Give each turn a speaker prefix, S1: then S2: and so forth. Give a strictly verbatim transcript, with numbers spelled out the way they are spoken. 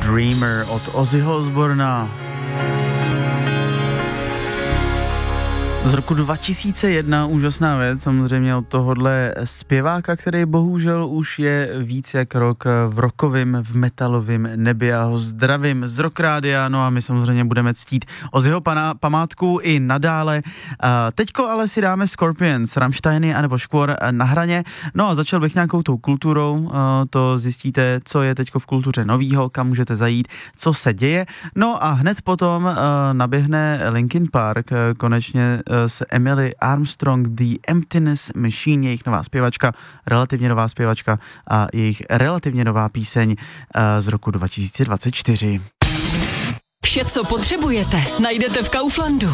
S1: Dreamer od Ozzyho Osbourna. Z roku dva tisíce jedna, úžasná věc, samozřejmě od tohohle zpěváka, který bohužel už je víc jak rok v rockovým, v metalovým nebi. Já ho zdravím z Rock Rádia, no a my samozřejmě budeme ctít Ozzyho pana památku i nadále. Teďko ale si dáme Scorpions, Rammsteiny anebo Škvor na hraně. No a začal bych nějakou tou kulturou, to zjistíte, co je teďko v kultuře novýho, kam můžete zajít, co se děje. No a hned potom naběhne Linkin Park, konečně s Emily Armstrong, The Emptiness Machine, jejich nová zpěvačka, relativně nová zpěvačka a jejich relativně nová píseň z roku dva tisíce dvacet čtyři.
S2: Vše, co potřebujete, najdete v Kauflandu.